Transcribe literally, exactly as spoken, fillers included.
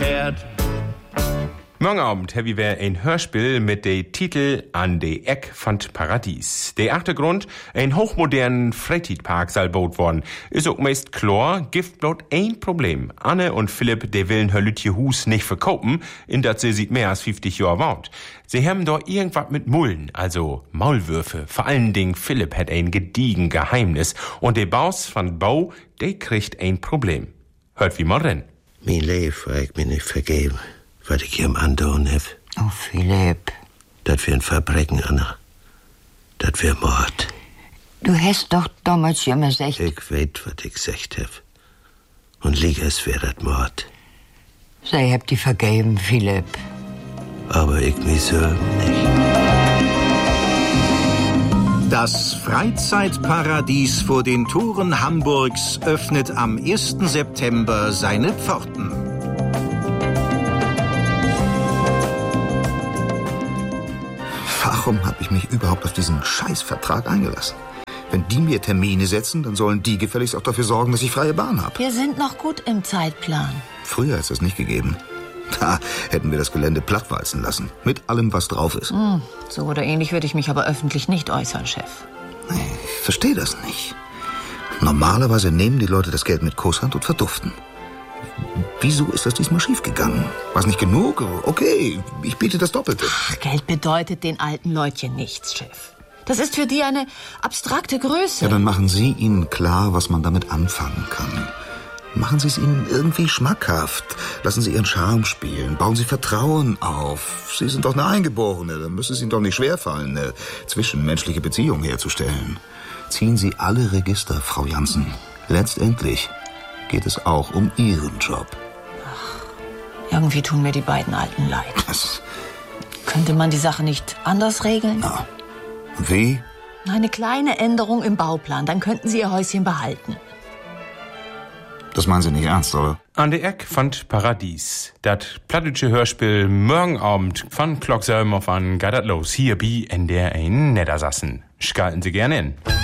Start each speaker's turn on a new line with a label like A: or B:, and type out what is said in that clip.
A: Herd.
B: Morgen Abend haben wir ein Hörspiel mit dem Titel An de Eck von Paradies. Der Achtergrund, ein hochmodernen Freizeitpark soll gebaut worden. Ist auch meist klar, gibt bloß ein Problem. Anne und Philipp, die willen ihr Lütje Hus nicht verkaufen, in dat sie sieht mehr als fünfzig Jahre wohnt. Sie haben da irgendwas mit Mullen, also Maulwürfe. Vor allen Dingen Philipp hat ein gediegen Geheimnis. Und der Boss von Bau, der kriegt ein Problem. Hört wie mal rein.
C: Mein Leben war ich mir nicht vergeben. Was ich ihm andauern hab.
D: Oh, Philipp.
C: Das wär ein Verbrechen, Anna. Das wär Mord.
D: Du hast doch damals ja immer gesagt...
C: Ich weet, was ich gesagt hab. Und lieg es wär das Mord.
D: Sei hab die vergeben, Philipp.
C: Aber ich mich selber nicht.
E: Das Freizeitparadies vor den Toren Hamburgs öffnet am ersten September seine Pforten.
F: Warum habe ich mich überhaupt auf diesen Scheißvertrag eingelassen? Wenn die mir Termine setzen, dann sollen die gefälligst auch dafür sorgen, dass ich freie Bahn habe.
G: Wir sind noch gut im Zeitplan.
F: Früher ist das nicht gegeben. Da hätten wir das Gelände plattwalzen lassen. Mit allem, was drauf ist.
G: Hm, so oder ähnlich würde ich mich aber öffentlich nicht äußern, Chef.
F: Ich verstehe das nicht. Normalerweise nehmen die Leute das Geld mit Kusshand und verduften. Wieso ist das diesmal schiefgegangen? War es nicht genug? Okay, ich biete das Doppelte.
G: Ach, Geld bedeutet den alten Leutchen nichts, Chef. Das ist für die eine abstrakte Größe.
F: Ja, dann machen Sie ihnen klar, was man damit anfangen kann. Machen Sie es ihnen irgendwie schmackhaft. Lassen Sie Ihren Charme spielen. Bauen Sie Vertrauen auf. Sie sind doch eine Eingeborene. Dann müsste es Ihnen doch nicht schwerfallen, eine zwischenmenschliche Beziehung herzustellen. Ziehen Sie alle Register, Frau Jansen. Letztendlich geht es auch um Ihren Job.
G: Ach, irgendwie tun mir die beiden Alten leid.
F: Das
G: Könnte man die Sache nicht anders regeln?
F: Na, wie?
G: Eine kleine Änderung im Bauplan, dann könnten Sie Ihr Häuschen behalten.
F: Das meinen Sie nicht ernst, oder?
B: An de Eck von Paradies. Dat plattdeutsche Hörspiel morgen Abend von Glockselm auf an geht dat los. Hier bi in der ein Niedersassen. Schalten Sie gerne in.